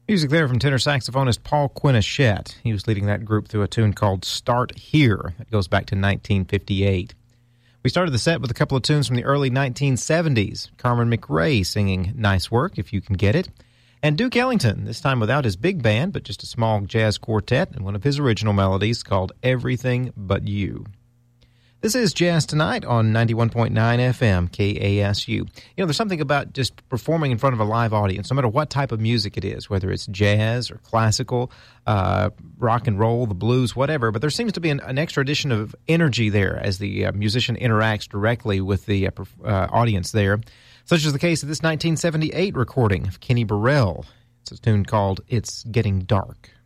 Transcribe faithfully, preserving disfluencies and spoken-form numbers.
Music there from tenor saxophonist Paul Quinichette. He was leading that group through a tune called Start Here. That goes back to nineteen fifty-eight. We started the set with a couple of tunes from the early nineteen seventies. Carmen McRae singing Nice Work, If You Can Get It. And Duke Ellington, this time without his big band, but just a small jazz quartet, and one of his original melodies called Everything But You. This is Jazz Tonight on ninety-one point nine F M, K A S U. You know, there's something about just performing in front of a live audience, no matter what type of music it is, whether it's jazz or classical, uh, rock and roll, the blues, whatever, but there seems to be an, an extra addition of energy there as the uh, musician interacts directly with the uh, uh, audience there, such as the case of this nineteen seventy-eight recording of Kenny Burrell. It's a tune called It's Getting Dark.